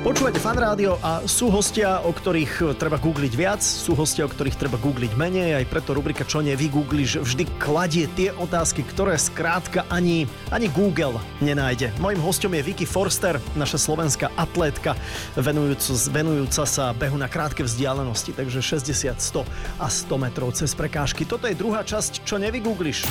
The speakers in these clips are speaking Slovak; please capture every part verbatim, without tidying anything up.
Počúvate Fan Rádio a sú hostia, o ktorých treba googliť viac, sú hostia, o ktorých treba googliť menej, aj preto rubrika Čo nevygoogliš vždy kladie tie otázky, ktoré skrátka ani, ani Google nenájde. Mojím hosťom je Vicky Forster, naša slovenská atlétka, venujúca, venujúca sa behu na krátke vzdialenosti, takže šesťdesiat, sto a sto metrov cez prekážky. Toto je druhá časť Čo nevygoogliš.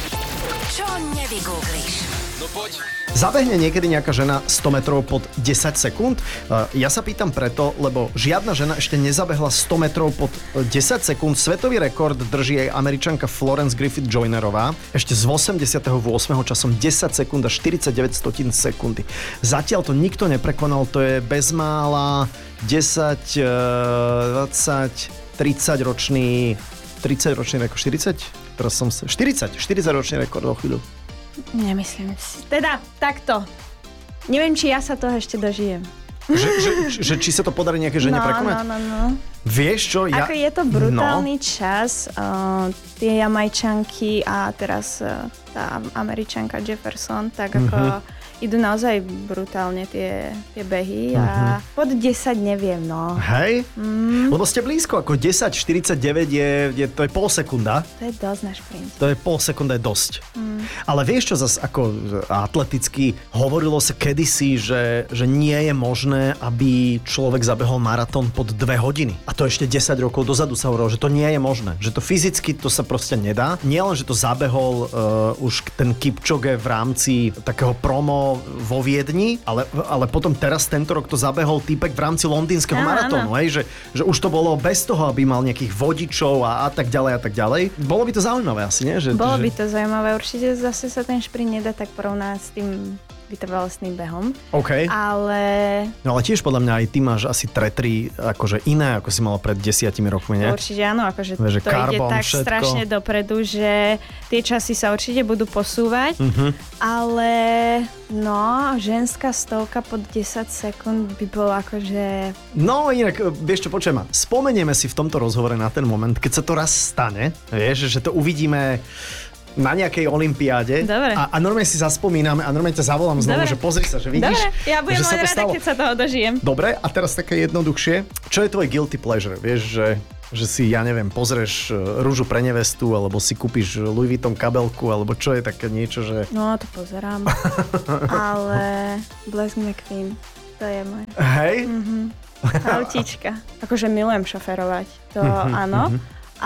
Čo nevygoogliš? No poď. Zabehne niekedy nejaká žena sto metrov pod desať sekúnd? Ja sa pýtam preto, lebo žiadna žena ešte nezabehla sto metrov pod desať sekúnd. Svetový rekord drží aj Američanka Florence Griffith Joynerová. Ešte z osemdesiateho ôsmeho časom desať sekúnd a štyridsaťdeväť stotín sekundy. Zatiaľ to nikto neprekonal, to je bezmála desať, dvadsať, tridsať ročný, tridsať ročný rekord, štyridsať? Teraz som sa, štyridsať, štyridsať ročný rekord o chvíľu. Nemyslím si. Teda, takto. Neviem, či ja sa toho ešte dožijem. Že, že, že či sa to podarí nejaké žene no, prekonať? No, no, no. Vieš čo? Ja... Ako je to brutálny no. čas. Uh, tie Jamajčanky a teraz uh, tá Američanka Jefferson, tak ako mm-hmm. idú naozaj brutálne tie, tie behy a mm-hmm. pod desať neviem, no. Hej? Mm. Lebo ste blízko, ako desať štyridsaťdeväť je, je, to je pol sekunda. To je dosť na šprint. To je pol sekunda, je dosť. Mm. Ale vieš čo zase ako atleticky hovorilo sa kedysi, že, že nie je možné, aby človek zabehol maratón pod dve hodiny. A to ešte desať rokov dozadu sa hovorilo, že to nie je možné. Že to fyzicky to sa proste nedá. Nie len, že to zabehol uh, už ten Kipchoge v rámci takého promo vo Viedni, ale, ale potom teraz tento rok to zabehol týpek v rámci londýnskeho áno, maratónu. áno. Hej, že, že už to bolo bez toho, aby mal nejakých vodičov a, a tak ďalej a tak ďalej. Bolo by to zaujímavé asi, nie? Že, Bolo že... by to zaujímavé. Určite zase sa ten šprint nedá tak porovnať s tým vytrvalostným behom. OK. Ale... No ale tiež podľa mňa aj ty máš asi tretry akože iné, ako si mala pred desiatimi rokmi, nie? Určite áno, akože Veže to ide tak všetko. strašne dopredu, že tie časy sa určite budú posúvať, Uh-huh. ale no, ženská stovka pod desať sekúnd by bolo akože... No inak, vieš čo, počujem ma, spomenieme si v tomto rozhovore na ten moment, keď sa to raz stane, vieš, že to uvidíme na nejakej olympiáde. Dobre. A, a normálne si zaspomíname a normálne ťa zavolám znovu, Dobre. že pozri sa, že vidíš, Dobre, ja budem že sa len to rada, stalo. keď sa toho dožijem. Dobre, a teraz také jednoduchšie. Čo je tvoj guilty pleasure? Vieš, že, že si, ja neviem, pozrieš rúžu pre nevestu, alebo si kúpiš Louis Vuitton kabelku, alebo čo je také niečo, že... No, to pozerám. Ale Blaise McQueen, to je moje. Hej? Mhm. Autíčka. Akože milujem šoferovať, to áno.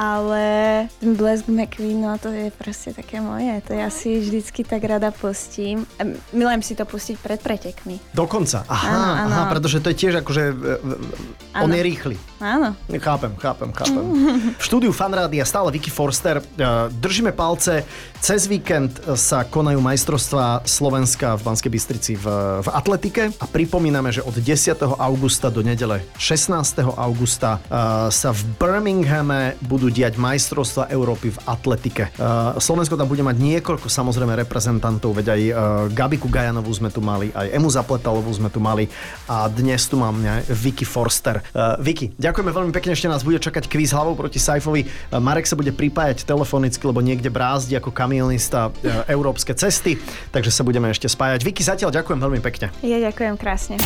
Ale ten Blaise McQueen, no to je proste také moje. To ja si vždycky tak rada pustím. Milujem si to pustiť pred pretekmi. Dokonca. Aha, Áno, áno. aha, pretože to je tiež akože... On Áno. je rýchly. Áno. Chápem, chápem, chápem. V štúdiu Fan Rádia stále Vicky Forster. Držíme palce. Cez víkend sa konajú majstrovstvá Slovenska v Banskej Bystrici v, v atletike a pripomíname, že od desiateho augusta do nedele šestnásteho augusta sa v Birminghame budú diať majstrovstvá Európy v atletike. Slovensko tam bude mať niekoľko samozrejme reprezentantov, veď aj Gabiku Gajanovú sme tu mali, aj Emu Zapletalovú sme tu mali a dnes tu mám Vicky Forster. Vicky, ďakujeme veľmi pekne, ešte nás bude čakať kvíz hlavou proti Saifovi. Marek sa bude pripájať telefonicky, lebo niekde brázdi ako kamionista európske cesty, takže sa budeme ešte spájať. Vicky, zatiaľ ďakujem veľmi pekne. Ja ďakujem krásne.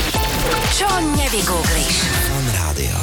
Čo nevygoogliš? Fan Rádio.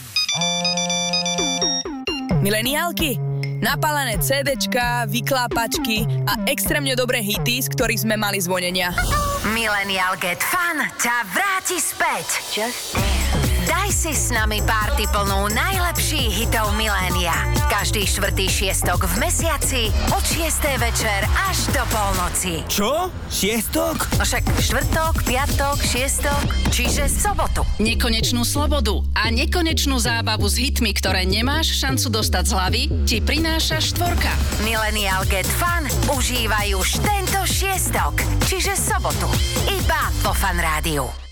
Mileniálky, napálené cédečka, vyklápačky a extrémne dobré hity, z ktorých sme mali zvonenia. Millennial Get Fun ťa vráti späť. Just Daj si s nami párty plnú najlepších hitov milénia. Každý štvrtý šiestok v mesiaci od šiestej večer až do polnoci. Čo? Šiestok? No však štvrtok, piatok, šiestok, čiže sobotu. Nekonečnú slobodu a nekonečnú zábavu s hitmi, ktoré nemáš šancu dostať z hlavy, ti prináša štvorka. Millennial Get Fun užívaj už tento šiestok, čiže sobotu. Iba vo Fan Rádiu.